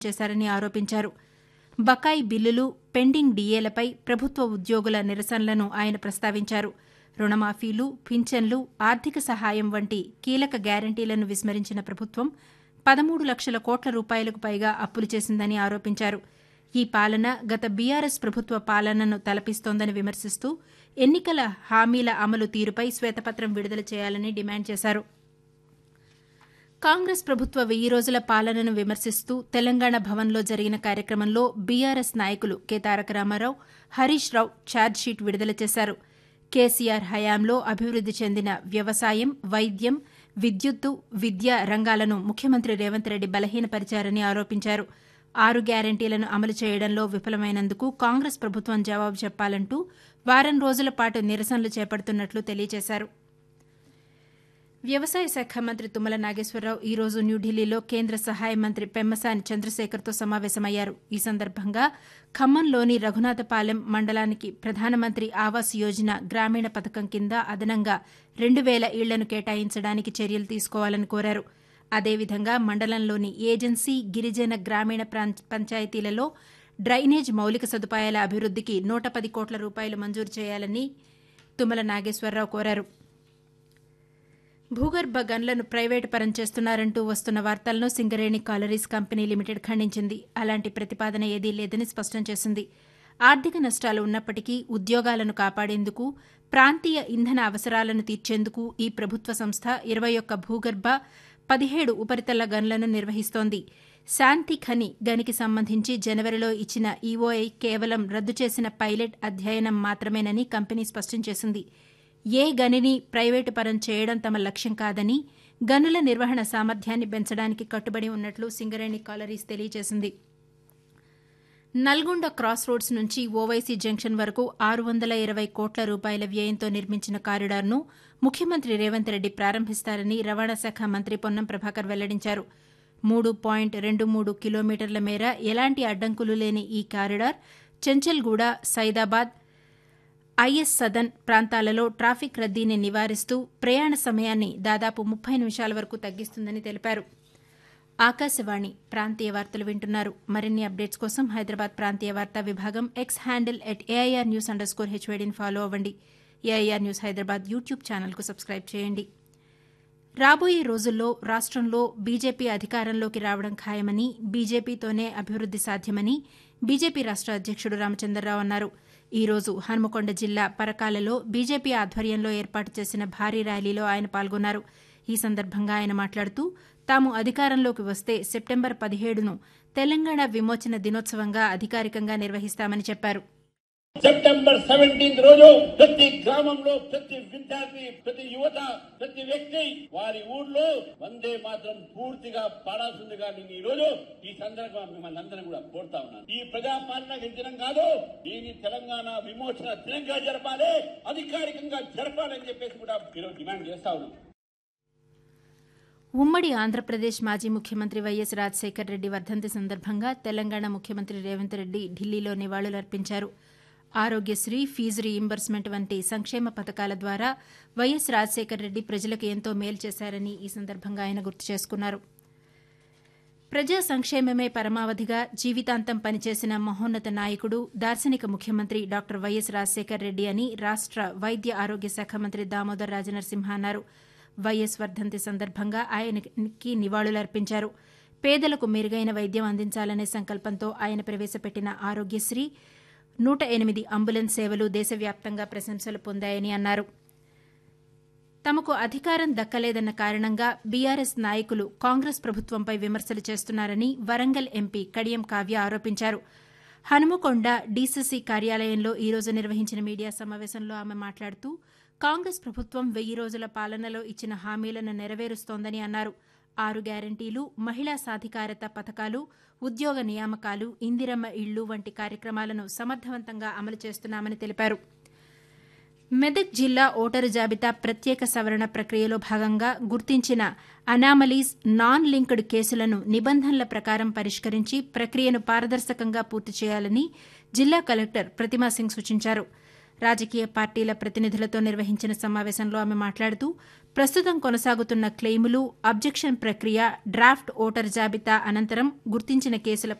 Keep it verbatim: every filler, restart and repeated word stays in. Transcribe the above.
చేశారని ఆరోపించారు. బకాయి బిల్లులు, పెండింగ్ డీఏలపై ప్రభుత్వ ఉద్యోగుల నిరసనలను ఆయన ప్రస్తావించారు. రుణమాఫీలు, పింఛన్లు, ఆర్థిక సహాయం వంటి కీలక గ్యారంటీలను విస్మరించిన ప్రభుత్వం పదమూడు లక్షల కోట్ల రూపాయలకు పైగా అప్పులు చేసిందని ఆరోపించారు. ఈ పాలన గత బీఆర్ఎస్ ప్రభుత్వ పాలనను తలపిస్తోందని విమర్శిస్తూ ఎన్నికల హామీల అమలు తీరుపై శ్వేతపత్రం విడుదల చేయాలని డిమాండ్ చేశారు. కాంగ్రెస్ ప్రభుత్వ వెయ్యి రోజుల పాలనను విమర్శిస్తూ తెలంగాణ భవన్లో జరిగిన కార్యక్రమంలో బీఆర్ఎస్ నాయకులు కె తారక రామారావు, హరీష్ రావు ఛార్జ్షీట్ విడుదల చేశారు. కేసీఆర్ హయాంలో అభివృద్ది చెందిన వ్యవసాయం, వైద్యం, విద్యుత్తు, విద్య రంగాలను ముఖ్యమంత్రి రేవంత్ రెడ్డి బలహీనపరిచారని ఆరోపించారు. ఆరు గ్యారంటీలను అమలు చేయడంలో విఫలమైనందుకు కాంగ్రెస్ ప్రభుత్వం జవాబు చెప్పాలంటూ వారం రోజుల పాటు నిరసనలు చేపడుతున్నట్లు తెలియజేశారు. వ్యవసాయ శాఖ మంత్రి తుమ్మల నాగేశ్వరరావు ఈ రోజు న్యూఢిల్లీలో కేంద్ర సహాయ మంత్రి పెమ్మసాని చంద్రశేఖర్తో సమావేశమయ్యారు. ఈ సందర్భంగా ఖమ్మంలోని రఘునాథపాలెం మండలానికి ప్రధానమంత్రి ఆవాస్ యోజన గ్రామీణ పథకం కింద అదనంగా రెండు వేల ఇళ్లను కేటాయించడానికి చర్యలు తీసుకోవాలని కోరారు. అదేవిధంగా మండలంలోని ఏజెన్సీ, గిరిజన, గ్రామీణ పంచాయతీలలో డ్రైనేజ్ మౌలిక సదుపాయాల అభివృద్దికి నూట పది కోట్ల రూపాయలు మంజూరు చేయాలని తుమ్మల నాగేశ్వరరావు కోరారు. భూగర్భ గన్లను ప్రైవేటు పరం చేస్తున్నారంటూ వస్తున్న వార్తలను సింగరేణి కాలరీస్ కంపెనీ లిమిటెడ్ ఖండించింది. అలాంటి ప్రతిపాదన ఏదీ లేదని స్పష్టం చేసింది. ఆర్థిక నష్టాలు ఉన్నప్పటికీ ఉద్యోగాలను కాపాడేందుకు, ప్రాంతీయ ఇంధన అవసరాలను తీర్చేందుకు ఈ ప్రభుత్వ సంస్థ ఇరవై ఒక్క భూగర్భ, పదిహేడు ఉపరితల గన్లను నిర్వహిస్తోంది. శాంతి ఖని గనికి సంబంధించి జనవరిలో ఇచ్చిన ఈఓఐ కేవలం రద్దు చేసిన పైలట్ అధ్యయనం మాత్రమేనని కంపెనీ స్పష్టం చేసింది. ఏ గనిని ప్రైవేటు పరం చేయడం తమ లక్ష్యం కాదని, గనుల నిర్వహణ సామర్థ్యాన్ని పెంచడానికి కట్టుబడి ఉన్నట్లు సింగరేణి కాలరీస్ తెలియజేసింది. నల్గొండ క్రాస్ రోడ్స్ నుంచి ఓవైసీ జంక్షన్ వరకు ఆరు వందల ఇరవై కోట్ల రూపాయల వ్యయంతో నిర్మించిన కారిడార్ను ముఖ్యమంత్రి రేవంత్ రెడ్డి ప్రారంభిస్తారని రవాణా శాఖ మంత్రి పొన్నం ప్రభాకర్ వెల్లడించారు. మూడు పాయింట్ రెండు మూడు కిలోమీటర్ల మేర ఎలాంటి అడ్డంకులు లేని ఈ కారిడార్ చెంచల్గూడ, సైదాబాద్, ఐఎస్ సదన్ ప్రాంతాలలో ట్రాఫిక్ రద్దీని నివారిస్తూ ప్రయాణ సమయాన్ని దాదాపు ముప్పై నిమిషాల వరకు తగ్గిస్తుందని తెలిపారు. ఆకాశవాణి ప్రాంతీయ వార్తలు వింటున్నారు. మరిన్ని అప్డేట్స్ కోసం హైదరాబాద్ ప్రాంతీయ వార్తా విభాగం X handle at AIR news under score హెచ్వేడిని follow అవ్వండి. ఏఐఆర్ న్యూస్ హైదరాబాద్ యూట్యూబ్ ఛానల్కు సబ్స్క్రైబ్ చేయండి. రాబోయే రోజుల్లో రాష్టంలో బీజేపీ అధికారంలోకి రావడం ఖాయమని, బీజేపీతోనే అభివృద్ది సాధ్యమని బీజేపీ రాష్ట అధ్యక్షుడు రామచంద్రరావు అన్నారు. ఈ రోజు హన్మకొండ జిల్లా పరకాలలో బీజేపీ ఆధ్వర్యంలో ఏర్పాటు చేసిన భారీ ర్యాలీలో ఆయన పాల్గొన్నారు. ఈ సందర్భంగా ఆయన మాట్లాడుతూ తాము అధికారంలోకి వస్తే సెప్టెంబర్ పదిహేడును తెలంగాణ విమోచన దినోత్సవంగా అధికారికంగా నిర్వహిస్తామని చెప్పారు. సెప్టెంబర్ సెవెంటీన్త్ రోజు ప్రతి గ్రామంలో, ప్రతి విద్యార్థి, ప్రతి యువత, ప్రతి వ్యక్తి వారి ఊర్లో వందే మాత్రం పూర్తిగా పాడాల్సిందిగా నేను ఈ రోజు ఈ సందర్భంగా మిమ్మల్ని అందరం కూడా కోరుతా ఉన్నాను. ఈ ప్రజాపాలన దినం కాదు, దీన్ని తెలంగాణ విమోచన దినంగా జరపాలి, అధికారికంగా జరపాలని చెప్పేసి కూడా ఈరోజు డిమాండ్ చేస్తా ఉన్నాం. ఉమ్మడి ఆంధ్రప్రదేశ్ మాజీ ముఖ్యమంత్రి వైఎస్ రాజశేఖర్ రెడ్డి వర్ధంతి సందర్భంగా తెలంగాణ ముఖ్యమంత్రి రేవంత్ రెడ్డి ఢిల్లీలో నివాళులర్పించారు. ఆరోగ్యశ్రీ, ఫీజు రీయింబర్స్మెంట్ వంటి సంక్షేమ పథకాల ద్వారా వైఎస్ రాజశేఖర్ రెడ్డి ప్రజలకు ఎంతో మేలు చేశారని ఈ సందర్భంగా ఆయన గుర్తు చేసుకున్నారు. ప్రజా సంక్షేమమే పరమావధిగా జీవితాంతం పనిచేసిన మహోన్నత నాయకుడు, దార్శనిక ముఖ్యమంత్రి డాక్టర్ వైఎస్ రాజశేఖర్ రెడ్డి అని రాష్ట వైద్య ఆరోగ్య శాఖ మంత్రి దామోదర్ రాజనరసింహ అన్నారు. వైఎస్ వర్ధంతి సందర్భంగా ఆయనకి నివాళులర్పించారు. పేదలకు మెరుగైన వైద్యం అందించాలనే సంకల్పంతో ఆయన ప్రవేశపెట్టిన ఆరోగ్యశ్రీ, నూట ఎనిమిది అంబులెన్స్ సేవలు దేశవ్యాప్తంగా ప్రశంసలు పొందాయని అన్నారు. తమకు అధికారం దక్కలేదన్న కారణంగా బీఆర్ఎస్ నాయకులు కాంగ్రెస్ ప్రభుత్వంపై విమర్శలు చేస్తున్నారని వరంగల్ ఎంపీ కడియం కావ్య ఆరోపించారు. హనుమకొండ డీసీసీ కార్యాలయంలో ఈ రోజు నిర్వహించిన మీడియా సమావేశంలో ఆమె మాట్లాడుతూ కాంగ్రెస్ ప్రభుత్వం వెయ్యి రోజుల పాలనలో ఇచ్చిన హామీలను నెరవేరుస్తోందని అన్నారు. ఆరు గ్యారంటీలు, మహిళా సాధికారత పథకాలు, ఉద్యోగ నియామకాలు, ఇందిరమ్మ ఇళ్లు వంటి కార్యక్రమాలను సమర్థవంతంగా అమలు చేస్తున్నామని తెలిపారు. మెదక్ జిల్లా ఓటరు జాబితా ప్రత్యేక సవరణ ప్రక్రియలో భాగంగా గుర్తించిన అనామలీస్, నాన్ లింక్డ్ కేసులను నిబంధనల ప్రకారం పరిష్కరించి ప్రక్రియను పారదర్శకంగా పూర్తి చేయాలని జిల్లా కలెక్టర్ ప్రతిమా సింగ్ సూచించారు. రాజకీయ పార్టీల ప్రతినిధులతో నిర్వహించిన సమావేశంలో ఆమె మాట్లాడుతూ ప్రస్తుతం కొనసాగుతున్న క్లెయిములు అబ్జెక్షన్ ప్రక్రియ డ్రాఫ్ట్ ఓటర్ జాబితా అనంతరం గుర్తించిన కేసుల